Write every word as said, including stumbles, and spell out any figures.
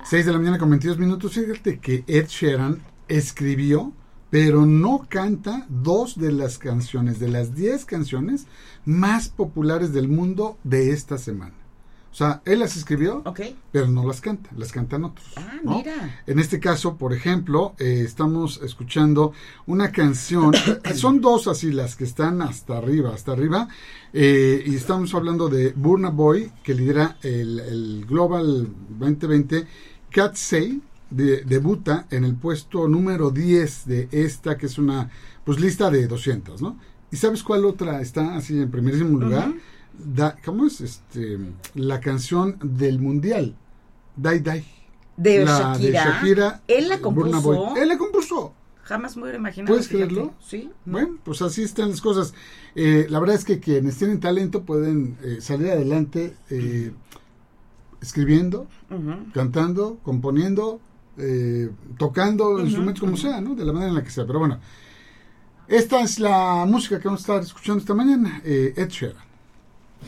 seis de la mañana con veintidós minutos. Fíjate que Ed Sheeran escribió, pero no canta dos de las canciones, de las diez canciones más populares del mundo de esta semana. O sea, él las escribió, okay, pero no las canta, las cantan otros. Ah, ¿no? mira. En este caso, por ejemplo, eh, estamos escuchando una canción, son dos así las que están hasta arriba, hasta arriba, eh, y estamos hablando de Burna Boy, que lidera el, el Global veinte veinte, Cat Say, de, debuta en el puesto número diez de esta, que es una pues lista de doscientos, ¿no? ¿Y sabes cuál otra está así en primerísimo lugar? Uh-huh. Da, ¿Cómo es? este La canción del mundial, Die Die. De la Shakira. De Shakira. Él la compuso. Él la compuso. Jamás me hubiera imaginado. ¿Puedes creerlo? Sí. Bueno, pues así están las cosas. Eh, la verdad es que quienes tienen talento pueden eh, salir adelante eh, escribiendo, uh-huh, cantando, componiendo, eh, tocando uh-huh, instrumentos como uh-huh, sea, ¿no? De la manera en la que sea. Pero bueno, esta es la música que vamos a estar escuchando esta mañana. Eh, Ed Sheeran.